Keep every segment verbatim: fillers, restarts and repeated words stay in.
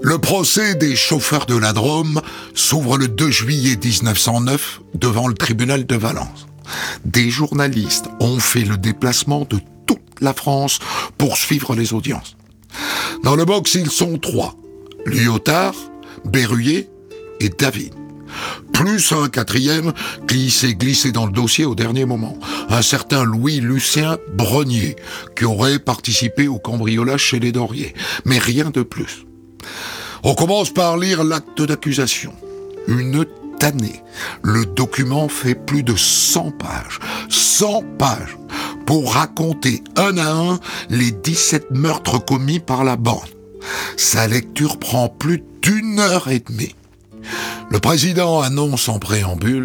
Le procès des chauffeurs de la Drôme s'ouvre le deux juillet dix-neuf cent neuf devant le tribunal de Valence. Des journalistes ont fait le déplacement de toute la France pour suivre les audiences. Dans le box, ils sont trois. Lyotard, Berruyer et David. Plus un quatrième qui s'est glissé dans le dossier au dernier moment. Un certain Louis-Lucien Brognier, qui aurait participé au cambriolage chez les Dorier. Mais rien de plus. On commence par lire l'acte d'accusation. Une tannée. Le document fait plus de cent pages. cent pages pour raconter un à un les dix-sept meurtres commis par la bande. Sa lecture prend plus d'une heure et demie. Le président annonce en préambule: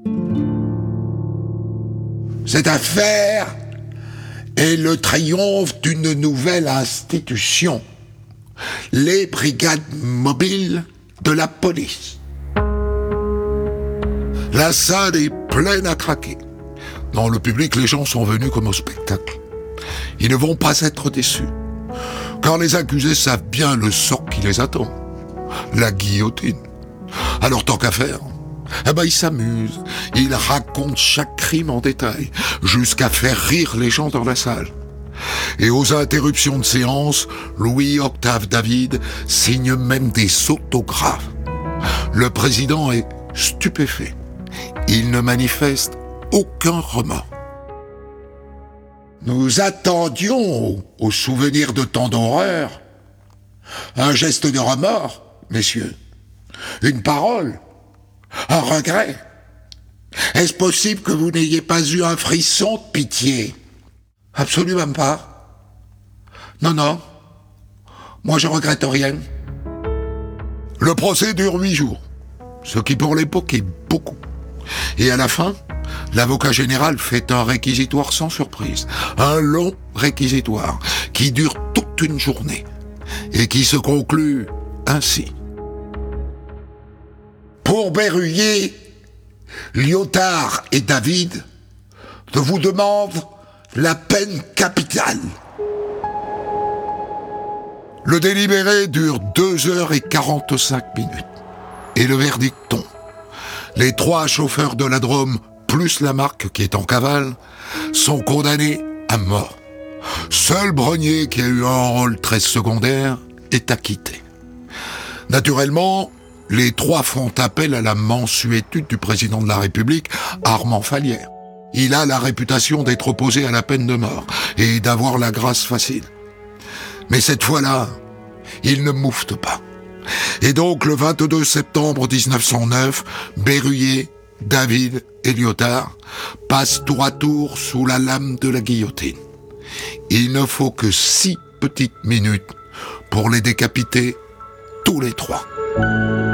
cette affaire est le triomphe d'une nouvelle institution, les brigades mobiles de la police. La salle est pleine à craquer. Dans le public, les gens sont venus comme au spectacle. Ils ne vont pas être déçus, car les accusés savent bien le sort qui les attend, la guillotine. Alors tant qu'à faire, eh ben ils s'amusent, ils racontent chaque crime en détail, jusqu'à faire rire les gens dans la salle. Et aux interruptions de séance, Louis-Octave David signe même des autographes. Le président est stupéfait. Il ne manifeste aucun remords. Nous attendions, au souvenir de tant d'horreurs, un geste de remords, messieurs. Une parole, un regret. Est-ce possible que vous n'ayez pas eu un frisson de pitié? Absolument pas. Non, non. Moi, je regrette rien. Le procès dure huit jours, ce qui pour l'époque est beaucoup. Et à la fin, l'avocat général fait un réquisitoire sans surprise. Un long réquisitoire qui dure toute une journée et qui se conclut ainsi. Pour Berruyer, Lyotard et David, je vous demande la peine capitale. Le délibéré dure deux heures et quarante-cinq minutes. Et le verdict tombe. Les trois chauffeurs de la Drôme, plus Lamarque qui est en cavale, sont condamnés à mort. Seul Brognier, qui a eu un rôle très secondaire, est acquitté. Naturellement, les trois font appel à la mansuétude du président de la République, Armand Fallières. Il a la réputation d'être opposé à la peine de mort et d'avoir la grâce facile. Mais cette fois-là, il ne moufte pas. Et donc, le vingt-deux septembre dix-neuf cent neuf, Berruyer, David et Lyotard passent tour à tour sous la lame de la guillotine. Il ne faut que six petites minutes pour les décapiter tous les trois.